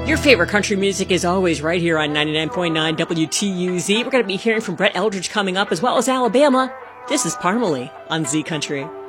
Your favorite country music is always right here on 99.9 WTUZ. We're going to be hearing from Brett Eldredge coming up, as well as Alabama. This is Parmalee on Z Country.